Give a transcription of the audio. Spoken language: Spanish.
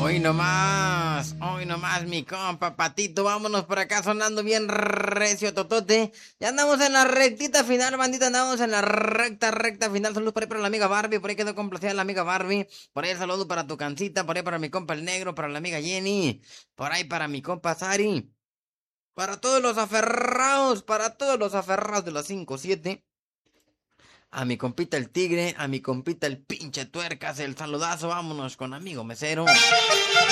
hoy nomás, mi compa Patito, vámonos por acá sonando bien recio totote. Ya andamos en la rectita final, bandita, andamos en la recta final. Saludos por ahí para la amiga Barbie, por ahí quedó complacida la amiga Barbie. Por ahí el saludo para tu cancita, por ahí para mi compa el negro, para la amiga Jenny, por ahí para mi compa Sari. Para todos los aferrados de las 5-7. A mi compita el tigre, a mi compita el pinche tuercas, el saludazo, vámonos con amigo mesero.